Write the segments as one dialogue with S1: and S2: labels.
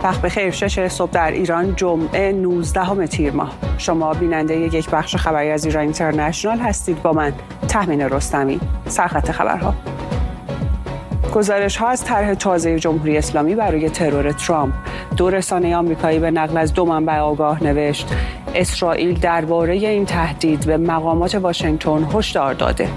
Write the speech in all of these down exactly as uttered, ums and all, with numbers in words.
S1: وقت بخیر. شش صبح در ایران، جمعه نوزدهم تیر ماه. شما بیننده یک بخش خبری از ایران اینترنشنال هستید. با من تهمین رستمی. سرخط خبرها. گزارش ها از طرح تازه جمهوری اسلامی برای ترور ترامپ. دو رسانه آمریکایی به نقل از دو منبع آگاه نوشت اسرائیل درباره این تهدید به مقامات واشنگتن هشدار داده.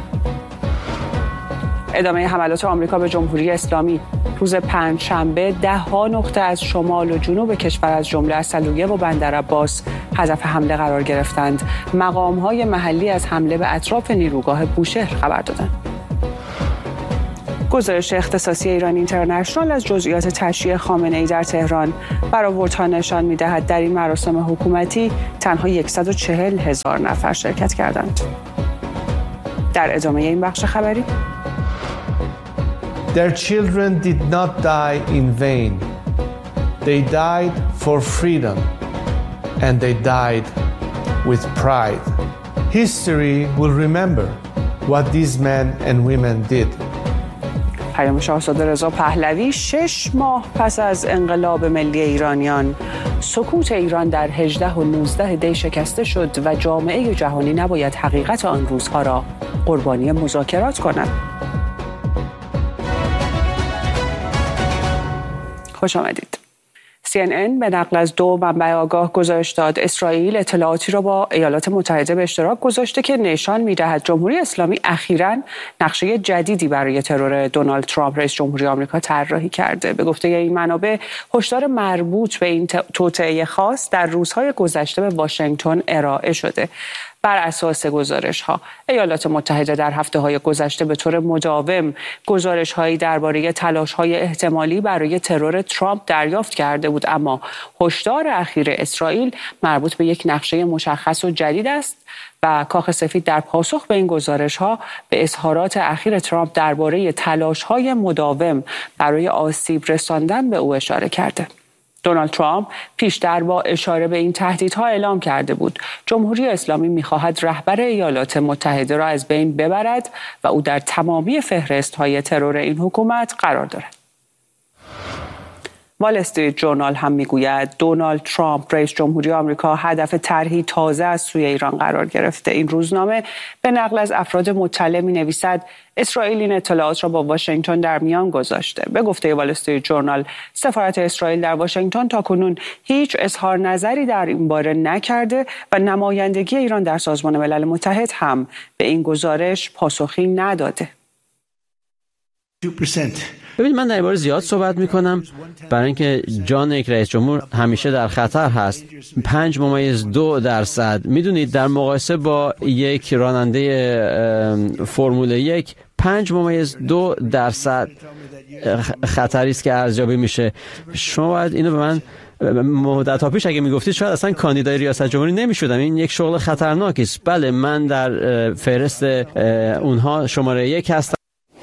S1: ادامه حملات آمریکا به جمهوری اسلامی. روز پنجشنبه ده ها نقطه از شمال و جنوب کشور از جمله اصلویه و بندرعباس هدف حمله قرار گرفتند. مقام‌های محلی از حمله به اطراف نیروگاه بوشهر خبر دادند. گزارش اختصاصی ایران اینترنشنال از جزئیات تشییع خامنه‌ای در تهران برآوردها نشان می‌دهد در این مراسم حکومتی تنها صد و چهل هزار نفر شرکت کردند. در ادامه این بخش خبری،
S2: Their children did not die in vain. They died for freedom, and they died with pride. History will remember what these men and women did.
S1: پیام شاهزاده رضا پهلوی شش ماه پس از انقلاب ملی ایرانیان، سکوت ایران در هجده و نوزده دی شکسته شد و جامعه جهانی نباید حقیقت آن روزها را قربانی مذاکرات کند. خوش آمدید. سی ان ان به نقل از دو منبع آگاه گزارش داد اسرائیل اطلاعاتی را با ایالات متحده به اشتراک گذاشته که نشان می‌دهد جمهوری اسلامی اخیراً نقشه جدیدی برای ترور دونالد ترامپ رئیس جمهوری آمریکا طراحی کرده. به گفته این منابع، هشدار مربوط به این توطئه خاص در روزهای گذشته به واشنگتن ارائه شده. بر اساس گزارش‌ها، ایالات متحده در هفته‌های گذشته به طور مداوم گزارش‌هایی درباره تلاش‌های احتمالی برای ترور ترامپ دریافت کرده بود، اما هشدار اخیر اسرائیل مربوط به یک نقشه مشخص و جدید است و کاخ سفید در پاسخ به این گزارش‌ها به اظهارات اخیر ترامپ درباره تلاش‌های مداوم برای آسیب رساندن به او اشاره کرده. دونالد ترامپ پیشتر با اشاره به این تهدیدها اعلام کرده بود جمهوری اسلامی می‌خواهد رهبر ایالات متحده را از بین ببرد و او در تمامی فهرست‌های ترور این حکومت قرار دارد. وال استریت جورنال هم میگوید دونالد ترامپ رئیس جمهوری آمریکا هدف طرحی تازه از سوی ایران قرار گرفته. این روزنامه به نقل از افراد مطلع می‌نویسد اسرائیل این اطلاعات را با واشنگتن در میان گذاشته. به گفته وال استریت جورنال، سفارت اسرائیل در واشنگتن تاکنون هیچ اظهار نظری در این باره نکرده و نمایندگی ایران در سازمان ملل متحد هم به این گزارش پاسخی نداده.
S3: ببینید، من در این باره زیاد صحبت میکنم برای اینکه جان یک رئیس جمهور همیشه در خطر هست. پنج ممیز دو درصد میدونید در مقایسه با یک راننده فرمول یک پنج ممیز دو درصد خطری است که ارزیابی میشه. شما باید اینو به من مدت ها پیش اگه میگفتید شاید اصلا کاندیدای ریاست جمهوری نمیشدم. این یک شغل خطرناکی است. بله، من در فهرست اونها شماره یک هستم.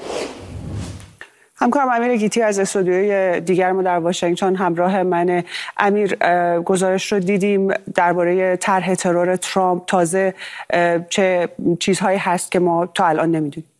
S1: همکارم امیر گیتی از استودیوی دیگر ما در واشنگتن همراه من. امیر، گزارش رو دیدیم درباره طرح ترور ترامپ. تازه چه چیزهایی هست که ما تا الان نمیدونیم؟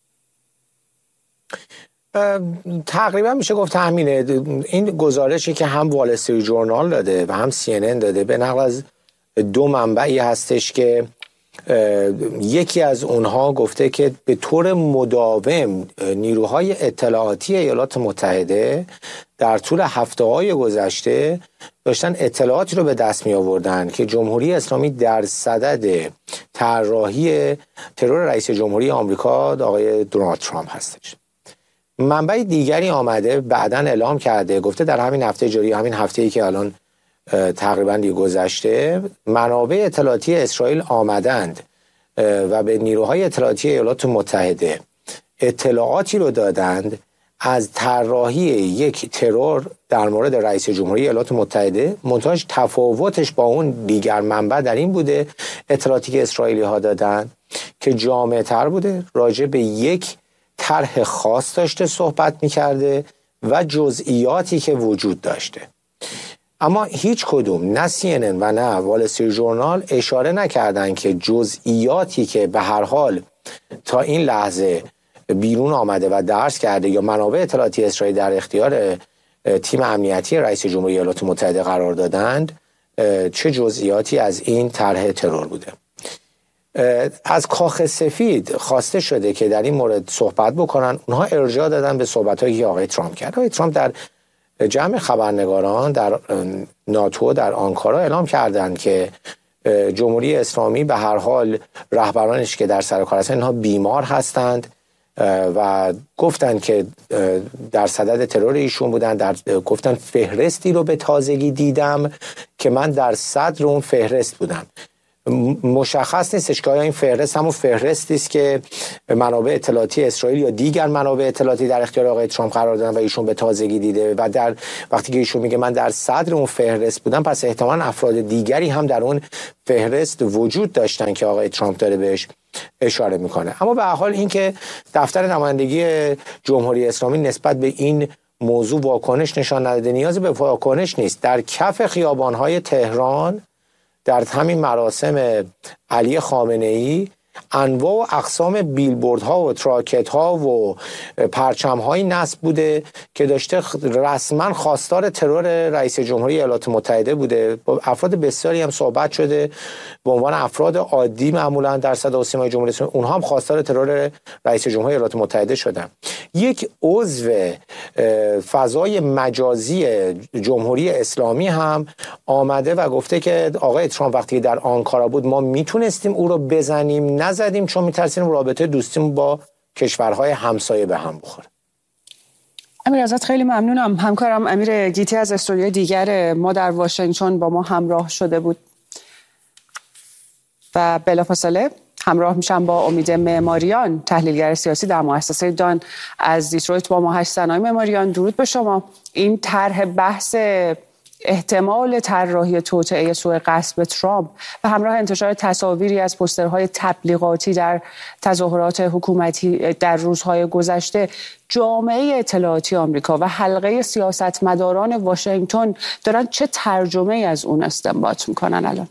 S4: تقریبا میشه گفت همینه. این گزارشی که هم وال استریت جورنال داده و هم سی ان ان داده به نقل از دو منبعی هستش که یکی از اونها گفته که به طور مداوم نیروهای اطلاعاتی ایالات متحده در طول هفته‌های گذشته داشتن اطلاعاتی رو به دست می آوردن که جمهوری اسلامی در صدد طراحی ترور رئیس جمهوری آمریکا آقای دونالد ترامپ هستش. منبع دیگری آمده بعداً اعلام کرده، گفته در همین هفته جاری، همین هفته‌ای که الان تقریباً دیگه گذشته، منابع اطلاعاتی اسرائیل آمدند و به نیروهای اطلاعاتی ایالات متحده اطلاعاتی رو دادند از طراحی یک ترور در مورد رئیس جمهوری ایالات متحده. منتها تفاوتش با اون دیگر منبع در این بوده اطلاعاتی که اسرائیلی ها دادند که جامع‌تر بوده، راجع به یک طرح خاص داشته صحبت می‌کرده و جزئیاتی که وجود داشته. اما هیچ کدوم، نه سی ان ان و نه وال استریت جورنال، اشاره نکردن که جزئیاتی که به هر حال تا این لحظه بیرون آمده و درس کرده یا منابع اطلاعاتی اسرائیل در اختیار تیم امنیتی رئیس جمهوری ایالات متحده قرار دادند چه جزئیاتی از این طرح ترور بوده. از کاخ سفید خواسته شده که در این مورد صحبت بکنن. اونها ارجاع دادن به صحبت‌هایی که آقای ترامپ کرد. آقای ترامپ در جمع خبرنگاران در ناتو در آنکارا اعلام کردند که جمهوری اسلامی به هر حال رهبرانش که در سر کار هستند اینها بیمار هستند و گفتند که در صدد ترور ایشون بودن. در گفتن فهرستی رو به تازگی دیدم که من در صدر اون فهرست بودم. مشخص نیستش که آیا این فهرست همون فهرستی است که منابع اطلاعاتی اسرائیل یا دیگر منابع اطلاعاتی در اختیار آقای ترامپ قرار دادن و ایشون به تازگی دیده و در وقتی که ایشون میگه من در صدر اون فهرست بودم، پس احتمالاً افراد دیگری هم در اون فهرست وجود داشتن که آقای ترامپ داره بهش اشاره میکنه. اما به هر حال این که دفتر نمایندگی جمهوری اسلامی نسبت به این موضوع واکنش نشان نداده، نیازی به واکنش نیست. در کف خیابان‌های تهران در همین مراسم علی خامنه‌ای انواع و اقسام بیلبوردها و تراکت‌ها و پرچم‌های نصب بوده که داشته رسما خواستار ترور رئیس جمهوری ایالات متحده بوده. با افراد بسیاری هم صحبت شده به عنوان افراد عادی معمولا در صدا و سیمای جمهوری اسلامی، اونها هم خواستار ترور رئیس جمهوری ایالات متحده شدن. یک عضو فضای مجازی جمهوری اسلامی هم آمده و گفته که آقای ترامپ وقتی در آنکارا بود ما میتونستیم او رو بزنیم، نزدیم چون میترسیم رابطه دوستیم با کشورهای همسایه به هم بخوره.
S1: امیر ازت خیلی ممنونم. همکارم امیر گیتی از استودیوی دیگر ما در واشنگتن با ما همراه شده بود و بلافاصله همراه میشم با امید معماریان، تحلیلگر سیاسی در مؤسسه دان از دیترویت با ما هست. سنای معماریان، درود به شما. این طرح بحث احتمال طراحی توطئه سوء قصد ترامپ و همراه انتشار تصاویری از پوسترهای تبلیغاتی در تظاهرات حکومتی در روزهای گذشته، جامعه اطلاعاتی آمریکا و حلقه سیاستمداران واشنگتن دارن چه ترجمه از اون استنباط میکنن الان؟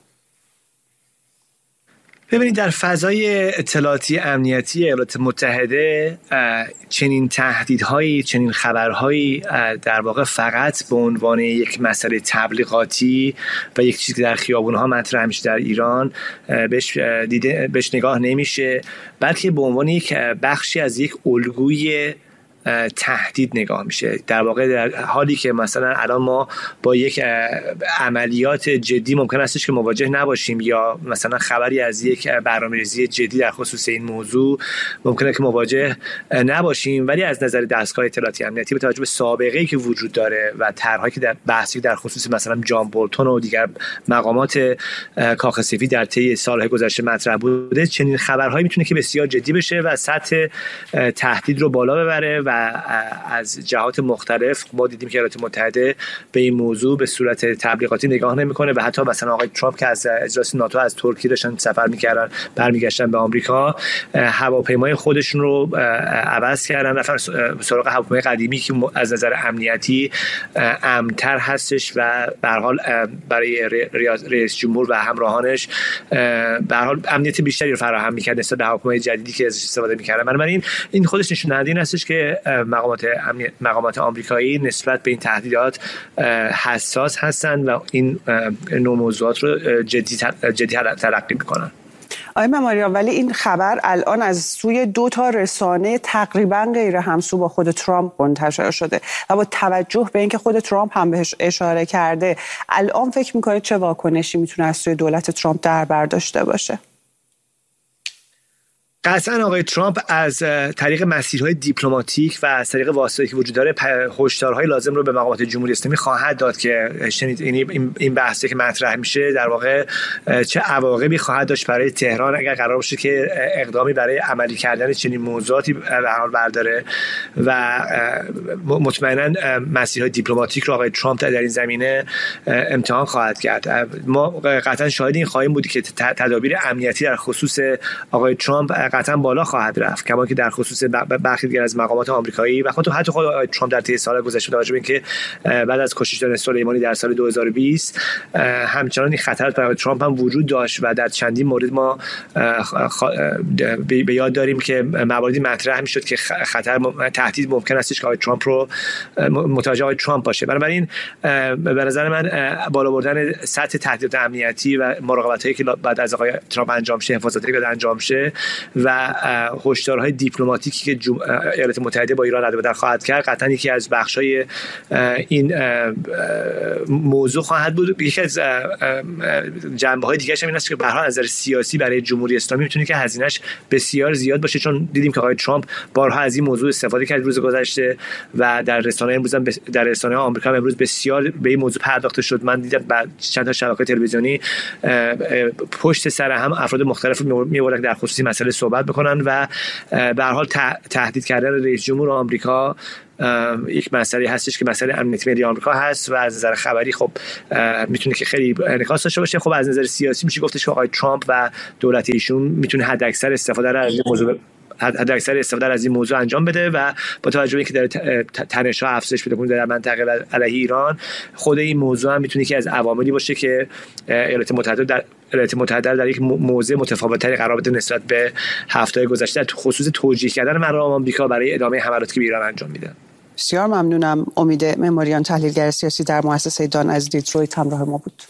S5: ببینید، در فضای اطلاعاتی امنیتی ایالات متحده چنین تهدیدهایی، چنین خبرهایی در واقع فقط به عنوان یک مسئله تبلیغاتی و یک چیزی که در خیابون‌ها مطرح میشه در ایران بهش دیده بهش نگاه نمیشه، بلکه به عنوان یک بخشی از یک الگوی تهدید نگاه میشه. در واقع در حالی که مثلا الان ما با یک عملیات جدی ممکن استش که مواجه نباشیم یا مثلا خبری از یک برنامه‌ریزی جدی در خصوص این موضوع ممکنه که مواجه نباشیم، ولی از نظر دستگاه اطلاعاتی امنیتی به توجه به سابقه‌ای که وجود داره و طرحهایی که در بحثی در خصوص مثلا جان بولتون و دیگر مقامات کاخ سفید در طی سال‌های گذشته مطرح بوده، چنین خبرهایی میتونه که بسیار جدی بشه و سطح تهدید رو بالا ببره و از جهات مختلف ما دیدیم که ایالات متحده به این موضوع به صورت تبلیغاتی نگاه نمیکنه و حتی مثلا آقای ترامپ که از اجلاس ناتو از ترکیه داشتن سفر میکردن برمیگشتن به آمریکا، هواپیمای خودشون رو عوض کردن، رفتن سراغ هواپیمای قدیمی که از نظر امنیتی امن‌تر هستش و به هر حال برای رئیس جمهور و همراهانش به هر حال امنیت بیشتری رو فراهم می‌کرد نسبت به هواپیمای جدیدی که ازش استفاده می‌کردن. بنابراین این خودش نشون دهنده این هستش که مقامات مقامات آمریکایی نسبت به این تهدیدات حساس هستند و این نوع موضوعات رو جدی جدی تلقی میکنن.
S1: آقای معماریان، ولی این خبر الان از سوی دو تا رسانه تقریبا غیر همسو با خود ترامپ منتشر شده و با توجه به اینکه خود ترامپ هم بهش اشاره کرده، الان فکر میکنید چه واکنشی میتونه از سوی دولت ترامپ در بر داشته باشه؟
S5: قطعا آقای ترامپ از طریق مسیرهای دیپلماتیک و از طریق واسطه‌ای که وجود داره هشدارهای لازم رو به مقامات جمهوری اسلامی خواهد داد که شنید این بحثی که مطرح میشه در واقع چه عواقبی خواهد داشت برای تهران اگر قرار باشه که اقدامی برای عملی کردن چنین موضوعاتی به حال برداره و مطمئنا مسیرهای دیپلماتیک رو آقای ترامپ در این زمینه امتحان خواهد کرد. ما قطعا شاهد این خواهیم بود که تدابیر امنیتی در خصوص آقای ترامپ قطعا بالا خواهد رفت، کما که در خصوص برخی دیگر از مقامات آمریکایی و خود حتی خود ترامپ در طی سال گذشته توجه به اینکه بعد از کشته شدن سلیمانی در سال دو هزار و بیست همچنان این خطر برای ترامپ هم وجود داشت و در چندین مورد ما به یاد داریم که مواردی مطرح میشد که خطر تهدید ممکن استش که آقای ترامپ رو متوجه آقای ترامپ باشه. بنابراین به نظر من بالا بردن سطح تهدیدات امنیتی و مراقبتایی که بعد از آقای ترامپ انجام شه، حفاظتی که بعد انجام شه و هشدارهای دیپلماتیکی که ایالات متحده با ایران رد و بدل خواهد کرد قطعا یکی از بخشای این موضوع خواهد بود. یکی از جنبه‌های دیگه‌ش این است که به هر حال از نظر سیاسی برای جمهوری اسلامی میتونه که هزینه‌اش بسیار زیاد باشه، چون دیدیم که آقای ترامپ بارها از این موضوع استفاده کرد روز گذشته و در رسانه‌های امروز هم در رسانه‌های آمریکا هم امروز بسیار به این موضوع پرداخته شد. من دیدم بعد چند تا شبکه تلویزیونی پشت سر هم افراد مختلف می‌آوردن در خصوص مسئله صحبت بکنن و به هر حال تهدید کردن رئیس جمهور آمریکا یک مسئله هستش که مسئله امنیتی ملی آمریکا هست و از نظر خبری خب میتونه که خیلی انعکاس داشته باشه. خب از نظر سیاسی میشه گفتش که آقای ترامپ و دولت ایشون میتونه حداکثر استفاده را از این موضوع حداکثر استفاده از این موضوع انجام بده و با توجه به اینکه داره تنش‌ها افزایش پیدا کنه در منطقه علیه ایران، خود این موضوع هم میتونه که از عواملی باشه که ایالات متحده در ایالات متحده در یک موضع متفاوت‌تری قرار بده نسبت به هفته‌های گذشته در خصوص توجیه کردن مقام آمریکا برای ادامه حملاتی که به ایران انجام میده.
S1: بسیار ممنونم. امید مموریان، تحلیلگر سیاسی در مؤسسه دان از دیترویت همراه ما بود.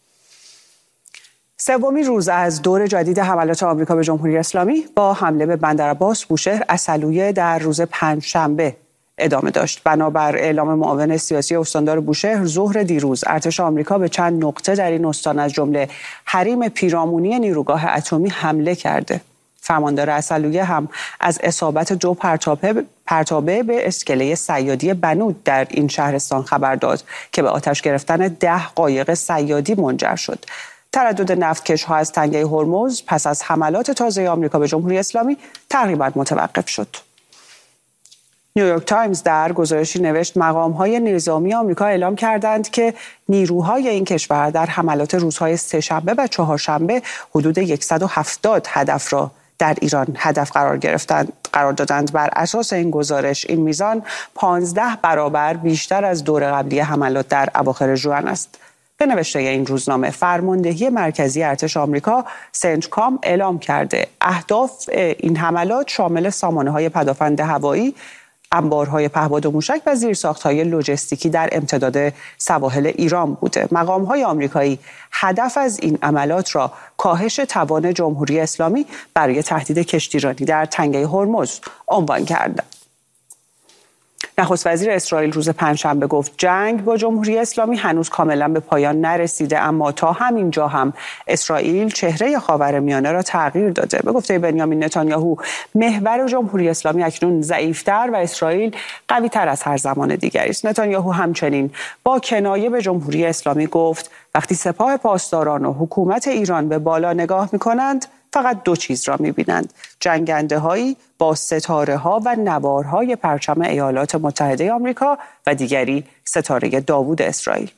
S1: سومین روز از دور جدید حملات آمریکا به جمهوری اسلامی با حمله به بندرعباس، بوشهر، عسلویه در روز پنجشنبه ادامه داشت. بنابر اعلام معاون سیاسی استاندار بوشهر، ظهر دیروز ارتش آمریکا به چند نقطه در این استان از جمله حریم پیرامونی نیروگاه اتمی حمله کرده. فرماندار عسلویه هم از اصابت دو پرتابه پرتابه به اسکله صیادی بنود در این شهرستان خبر داد که به آتش گرفتن ده قایق صیادی منجر شد. تردد نفتکش‌ها از تنگه هرمز پس از حملات تازه آمریکا به جمهوری اسلامی تقریباً متوقف شد. نیویورک تایمز در گزارشی نوشت مقام‌های نظامی آمریکا اعلام کردند که نیروهای این کشور در حملات روزهای سه‌شنبه و چهارشنبه حدود صد و هفتاد هدف را در ایران هدف قرار گرفتند قرار دادند. بر اساس این گزارش این میزان پانزده برابر بیشتر از دور قبلی حملات در اواخر ژوئن است. به نوشته این روزنامه، فرماندهی مرکزی ارتش آمریکا سنتکام اعلام کرده اهداف این حملات شامل سامانه‌های پدافند هوایی، انبارهای پهپاد و موشک و زیرساخت‌های لوجستیکی در امتداد سواحل ایران بوده. مقام‌های آمریکایی هدف از این عملیات را کاهش توان جمهوری اسلامی برای تهدید کشتیرانی در تنگه هرمز عنوان کردند. نخست وزیر اسرائیل روز پنجشنبه گفت جنگ با جمهوری اسلامی هنوز کاملا به پایان نرسیده، اما تا همین جا هم اسرائیل چهره خاورمیانه را تغییر داده. به گفته بنیامین نتانیاهو، محور جمهوری اسلامی اکنون ضعیف‌تر و اسرائیل قوی‌تر از هر زمان دیگری است. نتانیاهو همچنین با کنایه به جمهوری اسلامی گفت وقتی سپاه پاسداران و حکومت ایران به بالا نگاه می‌کنند فقط دو چیز را می‌بینند: جنگنده‌هایی با ستاره‌ها و نوارهای پرچم ایالات متحده آمریکا و دیگری ستاره داوود اسرائیل.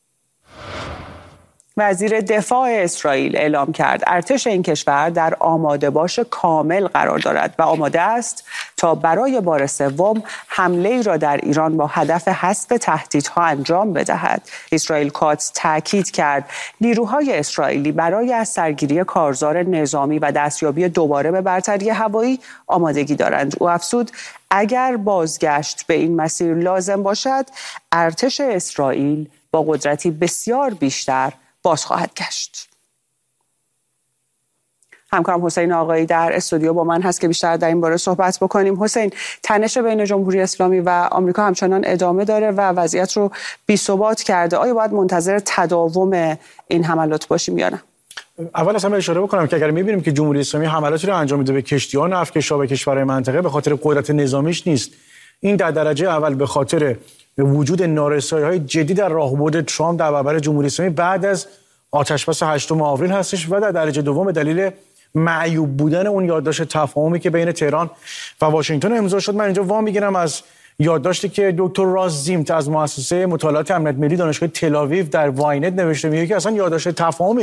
S1: وزیر دفاع اسرائیل اعلام کرد ارتش این کشور در آماده باش کامل قرار دارد و آماده است تا برای بار سوم حمله‌ای را در ایران با هدف حذف تهدیدها انجام بدهد. اسرائیل کاتس تاکید کرد نیروهای اسرائیلی برای از سرگیری کارزار نظامی و دستیابی دوباره به برتری هوایی آمادگی دارند. او افزود اگر بازگشت به این مسیر لازم باشد، ارتش اسرائیل با قدرتی بسیار بیشتر باز خواهد گشت. همکارم حسین آقایی در استودیو با من هست که بیشتر در این باره صحبت بکنیم. حسین، تنش بین جمهوری اسلامی و آمریکا همچنان ادامه داره و وضعیت رو بی‌ثبات کرده. آیا باید منتظر تداوم این حملات باشیم یا نه؟
S6: اول از همه اشاره بکنم که اگر می‌بینیم که جمهوری اسلامی حملاتی رو انجام میده به کشتی‌ها، نفتکش‌ها و کشورهای منطقه، به خاطر قدرت نظامیش نیست. این در درجه اول به خاطر به وجود نارسایی‌های جدی در راهبرد ترامپ در برابر جمهوری اسلامی بعد از آتش‌بس هشتم آوریل هستش و در درجه دوم به دلیل معیوب بودن اون یادداشت تفاهمی که بین تهران و واشنگتن امضا شد. من اینجا وام میگیرم از یادداشتی که دکتر راز زیمت از مؤسسه مطالعات امنیت ملی دانشگاه تل‌آویو در واینت نوشته، میگه که اصلا یادداشت تفاهمی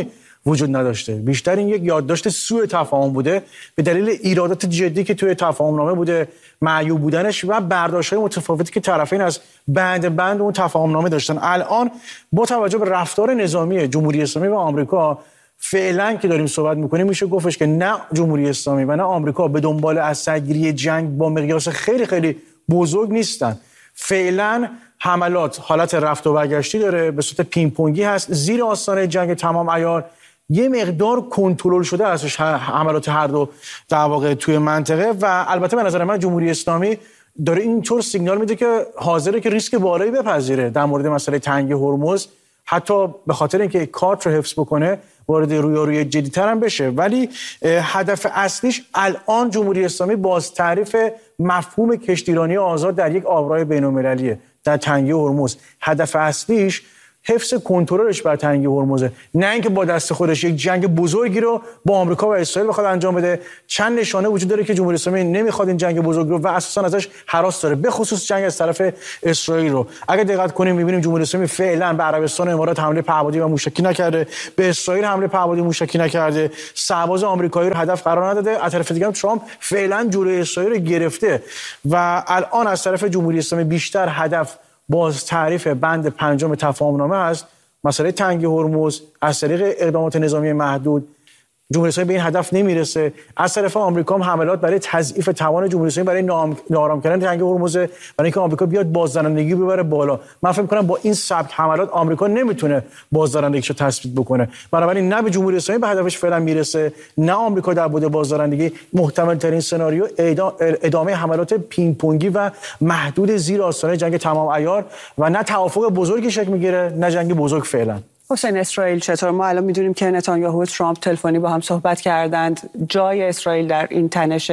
S6: وجود نداشته. بیشتر این یک یادداشت سوء تفاهم بوده به دلیل ایرادات جدی که توی تفاهم نامه بوده، معیوب بودنش و برداشت‌های متفاوتی که طرفین از بند بند اون تفاهم نامه داشتن. الان با توجه به رفتار نظامی جمهوری اسلامی و آمریکا فعلا که داریم صحبت میکنیم میشه گفتش که نه جمهوری اسلامی و نه آمریکا به دنبال از سرگیری جنگ با مقیاس خیلی خیلی بزرگ نیستن. فعلا حملات حالت رفت و برگشتی داره، به صورت پینگ پونگی هست، زیر آستانه جنگ تمام عیار یه مقدار کنترل شده ازش حملات هر دو در واقع توی منطقه. و البته به نظر من جمهوری اسلامی داره اینطور سیگنال میده که حاضره که ریسک بالایی بپذیره در مورد مسئله تنگی هرمز، حتی به خاطر اینکه کارت رو حفظ بکنه وارد رویارویی جدی‌تر هم بشه. ولی هدف اصلیش الان جمهوری اسلامی باز تعریف مفهوم کشتیرانی آزاد در یک آبراه بین‌المللیه در تنگی هرمز. هدف اصلیش حفظ کنترلش بر تنگی هرمز، نه اینکه با دست خودش یک جنگ بزرگی رو با آمریکا و اسرائیل بخواد انجام بده. چند نشانه وجود داره که جمهوری اسلامی نمیخواد این جنگ بزرگ رو و اساسا ازش هراس داره، به خصوص جنگ از طرف اسرائیل رو. اگه دقت کنیم میبینیم جمهوری اسلامی فعلا به عربستان و امارات حمله پهپادی و موشکی نکرده، به اسرائیل حمله پهپادی موشکی نکرده، سرباز آمریکایی رو هدف قرار نداده. از طرف دیگه ترامپ فعلا جلوی اسرائیل رو گرفته و الان از طرف جمهوری اسلامی بیشتر هدف باز تعریف بند پنجم تفاهم نامه است، مسئله تنگی هرمز از طریق اقدامات نظامی محدود. جمهوری اسلامی به این هدف نمیرسه. از طرف آمریکا هم حملات برای تضعیف توان جمهوری اسلامی برای ناآرام کردن تنگی هرمز، برای اینکه آمریکا بیاد بازدارندگی ببره بالا. من فکر می‌کنم با این سبک حملات آمریکا نمیتونه بازدارندگیشو تثبیت بکنه. بنابراین نه به جمهوری اسلامی به هدفش فعلا میرسه، نه آمریکا در بود بازدارندگی. محتمل ترین سناریو ادامه حملات پینگ پونگی و محدود زیر آستانه جنگ تمام عیار و نه توافق بزرگی شکل میگیره نه جنگ بزرگ فعلا.
S1: حسین، اسرائیل چطور؟ ما الان میدونیم که نتانیاهو و ترامپ تلفنی با هم صحبت کردند. جای اسرائیل در این تنش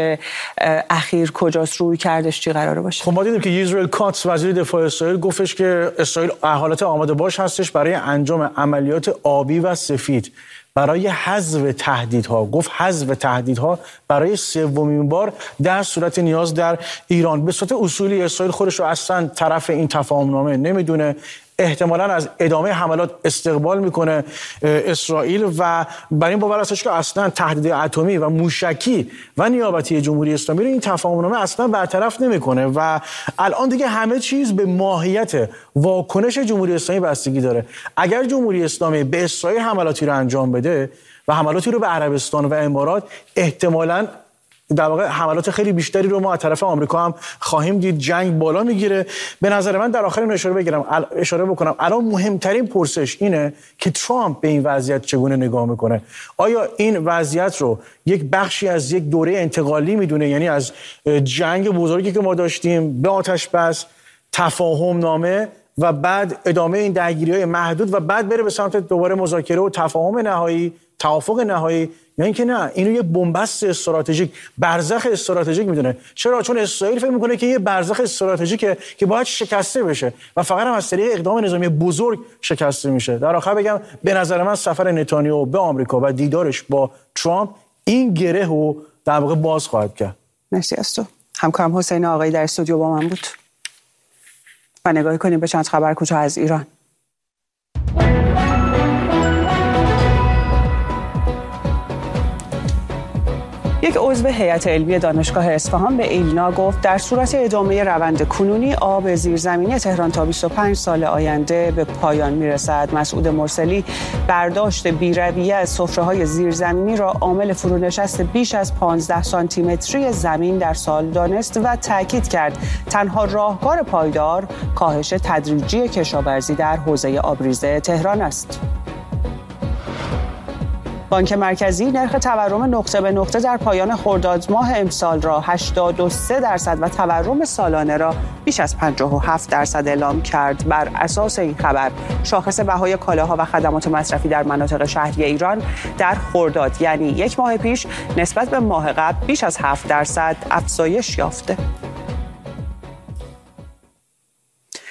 S1: اخیر کجاست؟ روی کردش چی قراره باشه؟
S6: خب ما دیدیم که اسرائیل کاتس وزیر دفاع اسرائیل گفتش که اسرائیل حالت آماده باش هستش برای انجام عملیات آبی و سفید برای حذف تهدیدها. گفت حذف تهدیدها برای سومین بار در صورت نیاز در ایران. به صورت اصولی اسرائیل خودش رو اصلا طرف این تفاهم نامه نمیدونه، احتمالاً از ادامه حملات استقبال میکنه اسرائیل و بر این باور هستش که اصلا تهدید اتمی و موشکی و نیابتی جمهوری اسلامی رو این تفاهم نامه اصلا برطرف نمیکنه و الان دیگه همه چیز به ماهیت واکنش جمهوری اسلامی بستگی داره. اگر جمهوری اسلامی به اسرائیل حملاتی رو انجام بده و حملاتی رو به عربستان و امارات، احتمالاً در واقع حملات خیلی بیشتری رو ما از طرف آمریکا هم خواهیم دید. جنگ بالا میگیره. به نظر من در آخر اشاره بگیرم اشاره بکنم الان مهمترین پرسش اینه که ترامپ به این وضعیت چگونه نگاه میکنه. آیا این وضعیت رو یک بخشی از یک دوره انتقالی میدونه، یعنی از جنگ بزرگی که ما داشتیم به آتش بس، تفاهم نامه و بعد ادامه این درگیری‌های محدود و بعد بره به سمت دوباره مذاکره و تفاهم نهایی، توافق نهایی، یا اینکه نه اینو یه بنبست استراتژیک، برزخ استراتژیک میدونه؟ چرا؟ چون اسرائیل فکر میکنه که یه برزخ استراتژیکه که باید شکسته بشه و فقط هم از طریق اقدام نظامی بزرگ شکسته میشه. در آخر بگم به نظر من سفر نتانیاهو به آمریکا و دیدارش با ترامپ این گره رو در واقع باز خواهد کرد.
S1: مرسی از تو. همکارم حسین آقایی در استودیو با من بود و نگاه کنیم به چند خبر کوتاه از ایران. یک عضو هیئت علمی دانشگاه اصفهان به ایلنا گفت در صورت ادامه روند کنونی آب زیرزمینی تهران تا بیست و پنج سال آینده به پایان میرسد. مسعود مرسلی برداشت بی‌رویه از سفره‌های زیرزمینی را عامل فرونشست بیش از پانزده سانتی متری زمین در سال دانست و تاکید کرد تنها راهکار پایدار کاهش تدریجی کشاورزی در حوزه آبریز تهران است. بانک مرکزی نرخ تورم نقطه به نقطه در پایان خرداد ماه امسال را هشتاد و سه درصد و تورم سالانه را بیش از پنجاه و هفت درصد اعلام کرد. بر اساس این خبر شاخص بهای کالاها و خدمات مصرفی در مناطق شهری ایران در خرداد، یعنی یک ماه پیش، نسبت به ماه قبل بیش از هفت درصد افزایش یافته.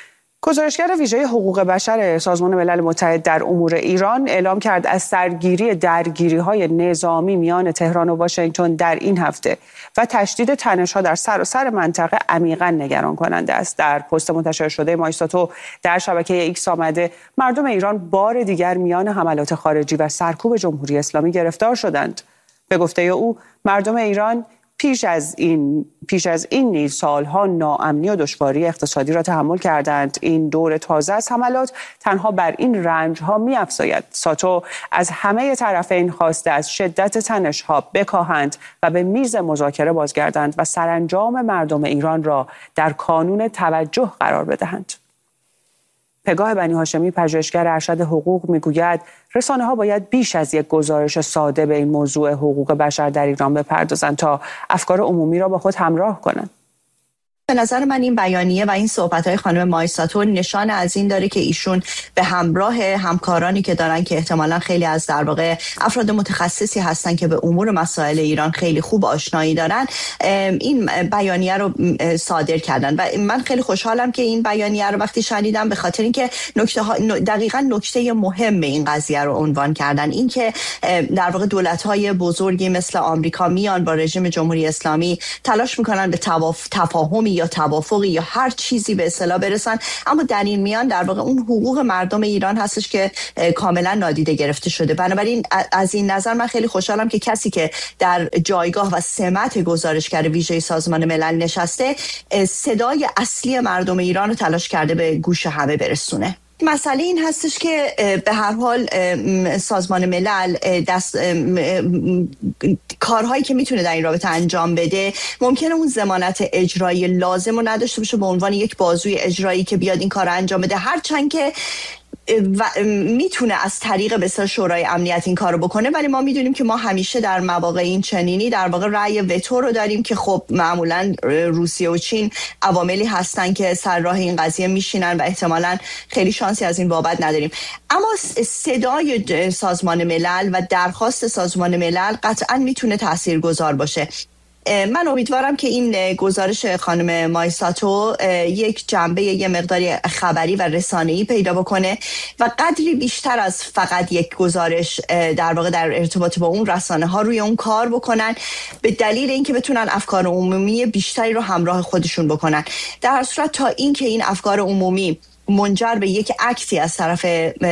S1: گزارشگر ویژه حقوق بشر سازمان ملل متحد در امور ایران اعلام کرد از سرگیری درگیری‌های نظامی میان تهران و واشنگتن در این هفته و تشدید تنش‌ها در سراسر منطقه عمیقاً نگران کننده است. در پست منتشر شده مایستاتو در شبکه ایکس آمده مردم ایران بار دیگر میان حملات خارجی و سرکوب جمهوری اسلامی گرفتار شدند. به گفته او مردم ایران پیش از این پیش از این نیز سالها ناامنی و دشواری اقتصادی را تحمل کردند. این دور تازه از حملات تنها بر این رنج‌ها می‌افزاید. ساتو از همه طرفین خواسته از شدت تنش‌ها بکاهند و به میز مذاکره بازگردند و سرانجام مردم ایران را در کانون توجه قرار بدهند. پگاه بنی هاشمی پژوهشگر ارشد حقوق میگوید رسانه‌ها باید بیش از یک گزارش ساده به این موضوع حقوق بشر در ایران بپردازند تا افکار عمومی را با خود همراه کنند.
S7: به نظر من این بیانیه و این صحبت‌های خانم مایستاتو نشان از این داره که ایشون به همراه همکارانی که دارن که احتمالاً خیلی از در واقع افراد متخصصی هستن که به امور مسائل ایران خیلی خوب آشنایی دارن این بیانیه رو صادر کردن و من خیلی خوشحالم که این بیانیه رو وقتی شنیدم به خاطر اینکه نکته ها دقیقاً نکته مهم این قضیه رو عنوان کردن، این که در واقع دولت‌های بزرگی مثل آمریکا میان با رژیم جمهوری اسلامی تلاش میکنن به تفاهمی یا توافقی یا هر چیزی به اصطلاح برسن، اما در این میان در واقع اون حقوق مردم ایران هستش که کاملا نادیده گرفته شده. بنابراین از این نظر من خیلی خوشحالم که کسی که در جایگاه و سمت گزارشگر ویژه سازمان ملل نشسته صدای اصلی مردم ایران رو تلاش کرده به گوش همه برسونه. مسئله این هستش که به هر حال سازمان ملل دست کارهایی که میتونه در این رابطه انجام بده ممکنه اون ضمانت اجرایی لازم رو نداشته باشه به عنوان یک بازوی اجرایی که بیاد این کار رو انجام بده، هرچند که و میتونه از طریق بسیار شورای امنیت این کارو بکنه، ولی ما میدونیم که ما همیشه در مواقع این چنینی در واقع رأی وتو رو داریم که خب معمولا روسیه و چین عواملی هستن که سر راه این قضیه میشینن و احتمالاً خیلی شانسی از این بابت نداریم. اما صدای سازمان ملل و درخواست سازمان ملل قطعاً میتونه تاثیرگذار باشه. من امیدوارم که این گزارش خانم مایستاتو یک جنبه یه مقداری خبری و رسانه‌ای پیدا بکنه و قدری بیشتر از فقط یک گزارش در واقع در ارتباط با اون رسانه ها روی اون کار بکنن، به دلیل اینکه بتونن افکار عمومی بیشتری رو همراه خودشون بکنن. در هر صورت تا اینکه این افکار عمومی منجر به یک اکتی از طرف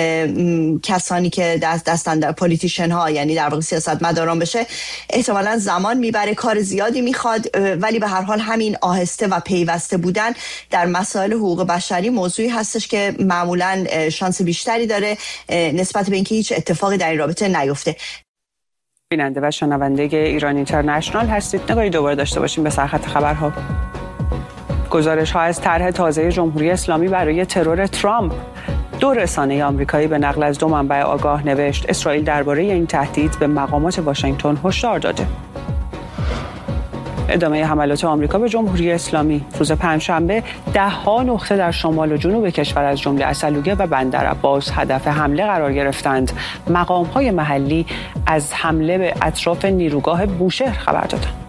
S7: کسانی که دست دستن در پولیتیشن ها یعنی در واقع سیاستمداران بشه احتمالاً زمان میبره، کار زیادی میخواد، ولی به هر حال همین آهسته و پیوسته بودن در مسائل حقوق بشری موضوعی هستش که معمولاً شانس بیشتری داره نسبت به اینکه هیچ اتفاقی در این رابطه نیفته.
S1: بیننده و شنونده ایران اینترنشنال هستید. نگاهی دوباره داشته باشیم به سرخط خبرها. گزارش ها از طرح تازه جمهوری اسلامی برای ترور ترامپ. دو رسانه آمریکایی به نقل از دو منبع آگاه نوشت اسرائیل درباره این تهدید به مقامات واشنگتن هشدار داده. ادامه حملات آمریکا به جمهوری اسلامی. روز پنجشنبه ده ها نقطه در شمال و جنوب کشور از جمله عسلویه و بندرعباس هدف حمله قرار گرفتند. مقام‌های محلی از حمله به اطراف نیروگاه بوشهر خبر دادند.